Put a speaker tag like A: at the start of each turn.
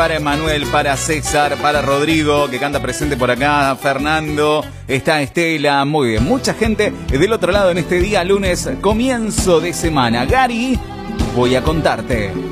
A: Para Emanuel, para César, para Rodrigo, que canta presente por acá, Fernando, está Estela, muy bien, mucha gente del otro lado en este día lunes, comienzo de semana. Gary, voy a contarte.